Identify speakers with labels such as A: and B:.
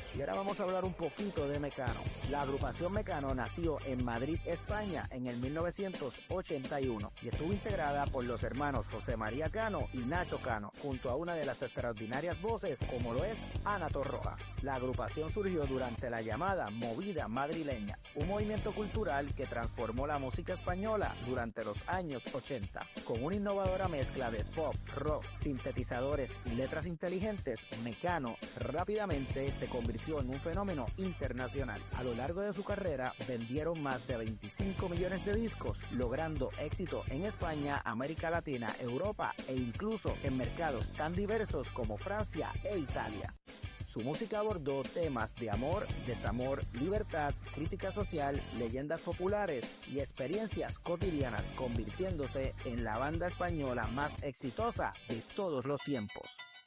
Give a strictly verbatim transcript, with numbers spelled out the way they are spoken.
A: Y ahora vamos a hablar un poquito de Mecano. La agrupación Mecano nació en Madrid, España, en el mil novecientos ochenta y uno y estuvo integrada por los hermanos José María Cano y Nacho Cano, junto a una de las extraordinarias voces como lo es Ana Torroja. La agrupación surgió durante la llamada Movida Madrileña, un movimiento cultural que transformó la música española durante los años ochenta. Con una innovadora mezcla de pop, rock, sintetizadores y letras inteligentes, Mecano rápidamente se convirtió en un fenómeno internacional. A lo largo de su carrera vendieron más de veinticinco millones de discos, logrando éxito en España, América Latina, Europa e incluso en mercados tan diversos como Francia e Italia. Su música abordó temas de amor, desamor, libertad, crítica social, leyendas populares y experiencias cotidianas, convirtiéndose en la banda española más exitosa de todos los tiempos.